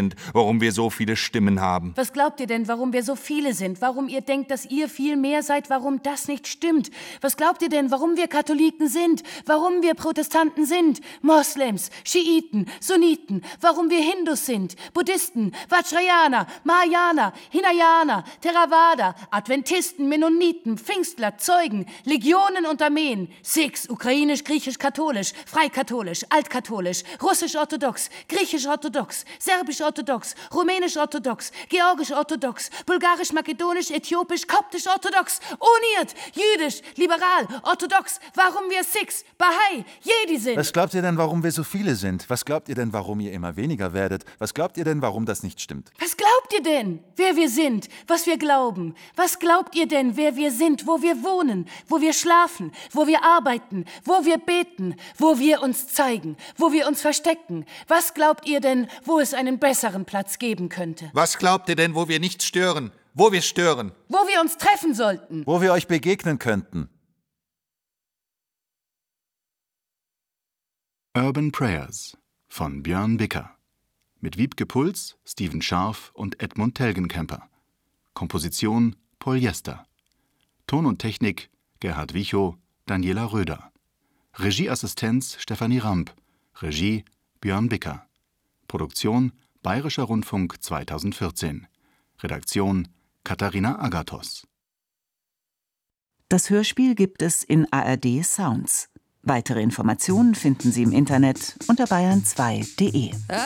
sind, warum wir so viele Stimmen haben. Was glaubt ihr denn, warum wir so viele sind? Warum ihr denkt, dass ihr viel mehr seid? Warum das nicht stimmt? Was glaubt ihr denn, warum wir Katholiken sind? Warum wir Protestanten sind? Moslems, Schiiten, Sunniten? Warum wir Hindus sind? Buddhisten, Vajrayana, Mahayana, Hinayana, Theravada, Adventisten, Mennoniten, Pfingstler, Zeugen, Legionen und Armeen, Sikhs, ukrainisch, griechisch, katholisch, freikatholisch, altkatholisch, russisch-orthodox, griechisch-orthodox, serbisch-orthodox, rumänisch-orthodox, georgisch-orthodox, bulgarisch-makedonisch, äthiopisch, koptisch-orthodox, uniert, jüdisch, liberal, orthodox, warum wir Sikhs, Bahai, Jedi sind. Was glaubt ihr denn, warum wir so viele sind? Was glaubt ihr denn, warum ihr immer weniger werdet? Was glaubt ihr denn, warum das nicht stimmt? Was glaubt ihr denn, wer wir sind, was wir glauben? Was glaubt ihr denn, wer wir sind, wo wir wohnen, wo wir schlafen, wo wir arbeiten, wo wir beten, wo wir uns zeigen, wo wir uns verstecken? Was glaubt ihr denn, wo es einen besseren Platz geben könnte? Was glaubt ihr denn, wo wir nicht stören? Wo wir stören? Wo wir uns treffen sollten? Wo wir euch begegnen könnten? Urban Prayers von Björn Bicker. Mit Wiebke Puls, Steven Scharf und Edmund Telgenkemper. Komposition Paul Jester. Ton und Technik Gerhard Wichow, Daniela Röder. Regieassistenz Stefanie Ramp. Regie Björn Bicker. Produktion Bayerischer Rundfunk 2014. Redaktion Katharina Agathos. Das Hörspiel gibt es in ARD Sounds. Weitere Informationen finden Sie im Internet unter bayern2.de.